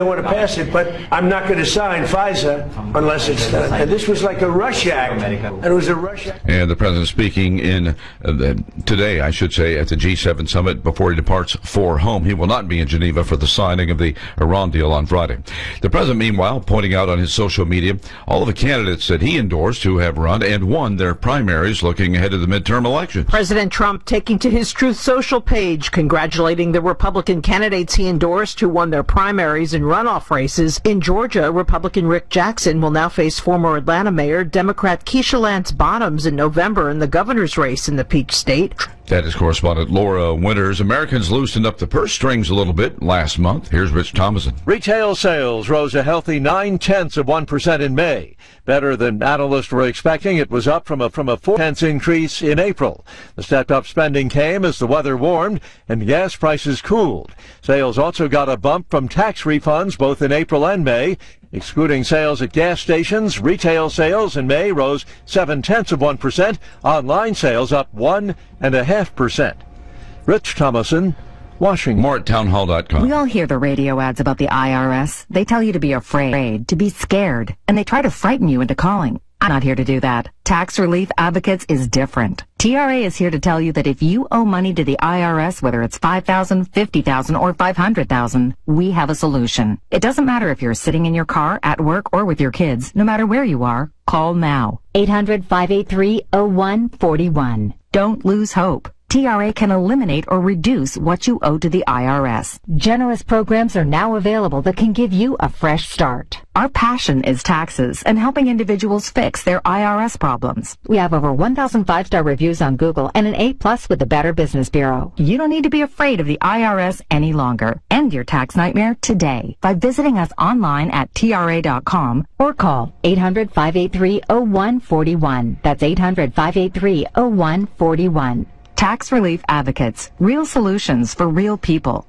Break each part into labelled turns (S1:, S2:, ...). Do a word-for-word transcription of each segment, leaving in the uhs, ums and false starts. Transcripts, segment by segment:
S1: I want to pass it, but I'm not going to sign FISA unless it's done. And this was like a rush act. And it was a rush act.
S2: And the president speaking in uh, the, today, I should say, at the G seven summit before he departs for home. He will not be in Geneva for the signing of the Iran deal on Friday. The president, meanwhile, pointing out on his social media all of the candidates that he endorsed who have run and won their primaries looking ahead of the midterm elections.
S3: President Trump taking to his Truth Social page, congratulating the Republican candidates he endorsed who won their primaries and runoff races. In Georgia, Republican Rick Jackson will now face former Atlanta Mayor Democrat Keisha Lance Bottoms in November in the governor's race in the Peach State.
S2: That is correspondent Laura Winters. Americans loosened up the purse strings a little bit last month. Here's Rich Thomason.
S4: Retail sales rose a healthy nine-tenths of one percent in May. Better than analysts were expecting. It was up from a from a four-tenths increase in April. The stepped-up spending came as the weather warmed and gas prices cooled. Sales also got a bump from tax refunds both in April and May. Excluding sales at gas stations, retail sales in May rose seven-tenths of one percent. Online sales up one and a half percent. Rich Thomason, Washington.
S2: More at townhall dot com.
S5: We all hear the radio ads about the I R S. They tell you to be afraid, to be scared, and they try to frighten you into calling. I'm not here to do that. Tax Relief Advocates is different. T R A is here to tell you that if you owe money to the I R S, whether it's five thousand dollars, fifty thousand dollars, or five hundred thousand dollars, we have a solution. It doesn't matter if you're sitting in your car, at work, or with your kids. No matter where you are, call now.
S6: eight hundred, five eight three, oh one four one.
S5: Don't lose hope. T R A can eliminate or reduce what you owe to the I R S.
S6: Generous programs are now available that can give you a fresh start.
S5: Our passion is taxes and helping individuals fix their I R S problems.
S6: We have over one thousand five-star reviews on Google and an A plus with the Better Business Bureau.
S5: You don't need to be afraid of the I R S any longer. End your tax nightmare today by visiting us online at T R A dot com
S6: or call eight hundred, five eight three, oh one four one. That's eight hundred, five eight three, oh one four one.
S5: Tax Relief Advocates. Real solutions for real people.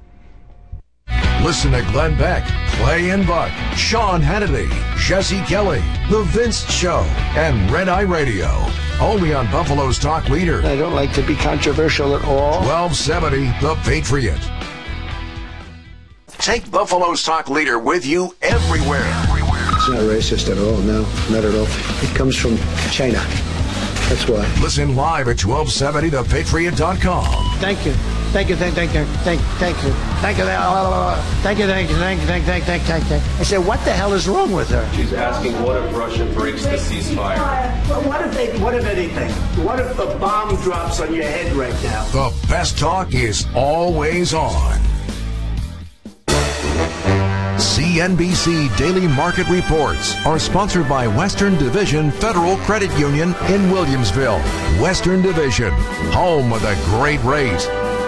S7: Listen to Glenn Beck, Clay and Buck, Sean Hannity, Jesse Kelly, The Vince Show, and Red Eye Radio. Only on Buffalo's Talk Leader.
S1: I don't like to be controversial at all.
S7: twelve seventy, The Patriot. Take Buffalo's Talk Leader with you everywhere. everywhere.
S1: It's not racist at all, no, not at all. It comes from China. That's why.
S7: Listen live at twelve seventy the patriot dot com.
S1: Thank you. Thank you, thank, thank you, thank, thank you, thank you, thank you, thank you, thank you, thank you, thank you, thank you. I said, what the hell is wrong with her?
S8: She's asking, what if Russia breaks the ceasefire?
S1: Well, what if they, what if anything? What if a bomb drops on your head right now?
S7: The best talk is always on. C N B C Daily Market Reports are sponsored by Western Division Federal Credit Union in Williamsville. Western Division, home of the great rate.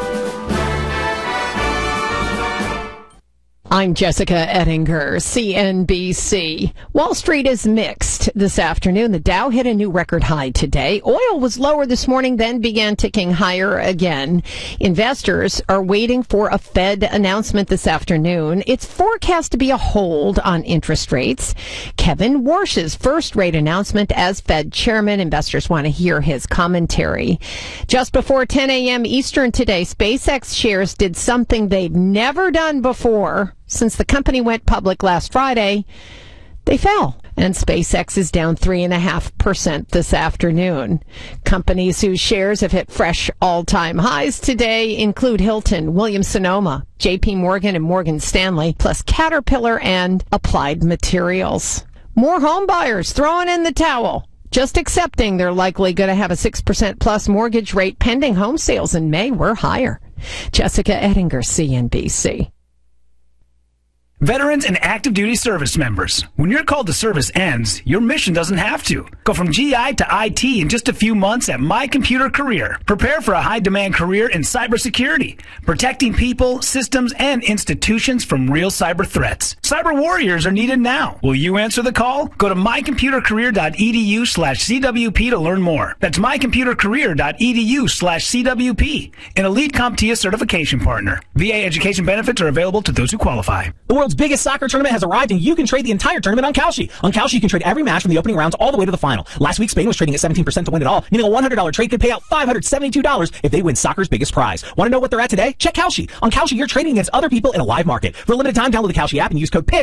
S9: I'm Jessica Ettinger, C N B C. Wall Street is mixed this afternoon. The Dow hit a new record high today. Oil was lower this morning, then began ticking higher again. Investors are waiting for a Fed announcement this afternoon. It's forecast to be a hold on interest rates. Kevin Warsh's first rate announcement as Fed chairman. Investors want to hear his commentary. Just before ten a.m. Eastern today, SpaceX shares did something they'd never done before. Since the company went public last Friday, they fell. And SpaceX is down three point five percent this afternoon. Companies whose shares have hit fresh all-time highs today include Hilton, Williams-Sonoma, J P Morgan, and Morgan Stanley, plus Caterpillar and Applied Materials. More home buyers throwing in the towel, just accepting they're likely going to have a six percent plus mortgage rate. Pending home sales in May were higher. Jessica Ettinger, C N B C.
S10: Veterans and active duty service members, when your call to service ends, your mission doesn't have to. Go from G I to I T in just a few months at My Computer Career. Prepare for a high-demand career in cybersecurity, protecting people, systems, and institutions from real cyber threats. Cyber warriors are needed now. Will you answer the call? Go to my computer career dot e d u slash c w p to learn more. That's my computer career dot e d u slash c w p, an elite CompTIA certification partner. V A education benefits are available to those who qualify.
S11: The world's world's biggest soccer tournament has arrived, and you can trade the entire tournament on Kalshi. On Kalshi, you can trade every match from the opening rounds all the way to the final. Last week, Spain was trading at seventeen percent to win it all, meaning a one hundred dollars trade could pay out five hundred seventy-two dollars if they win soccer's biggest prize. Want to know what they're at today? Check Kalshi. On Kalshi, you're trading against other people in a live market. For a limited time, download the Kalshi app and use code P I